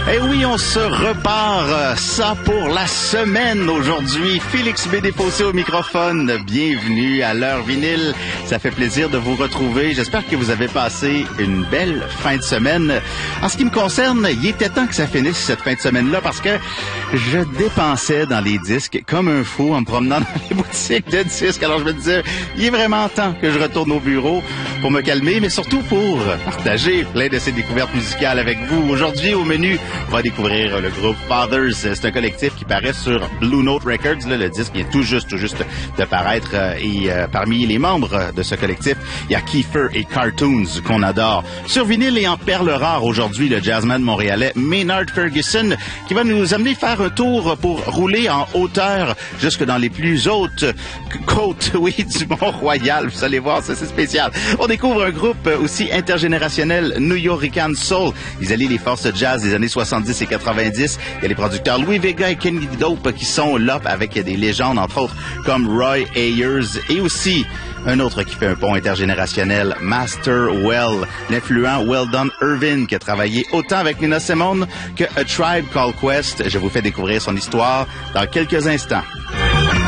Eh oui, on se repart ça pour la semaine aujourd'hui. Félix Bédéfossé au microphone. Bienvenue à l'heure vinyle. Ça fait plaisir de vous retrouver. J'espère que vous avez passé une belle fin de semaine. En ce qui me concerne, il était temps que ça finisse cette fin de semaine-là parce que je dépensais dans les disques comme un fou en me promenant dans les boutiques de disques. Alors je me disais, il est vraiment temps que je retourne au bureau pour me calmer, mais surtout pour partager plein de ces découvertes musicales avec vous. Aujourd'hui, au menu, on va découvrir le groupe Fathers. C'est un collectif qui paraît sur Blue Note Records. Là, le disque vient tout juste de paraître. Et parmi les membres de ce collectif, il y a Kiefer et Cartoons qu'on adore. Sur vinyle et en perles rares aujourd'hui, le jazzman montréalais Maynard Ferguson qui va nous amener faire un tour pour rouler en hauteur jusque dans les plus hautes côtes, oui, du Mont-Royal. Vous allez voir, ça c'est spécial. On découvre un groupe aussi intergénérationnel, New Yorican Soul. Ils allient les forces jazz des années 70 et 90. Il y a les producteurs Louis Vega et Kenny Dope qui sont là avec des légendes, entre autres, comme Roy Ayers et aussi un autre qui fait un pont intergénérationnel, Master Well, l'influent Weldon Irvin qui a travaillé autant avec Nina Simone que A Tribe Called Quest. Je vous fais découvrir son histoire dans quelques instants.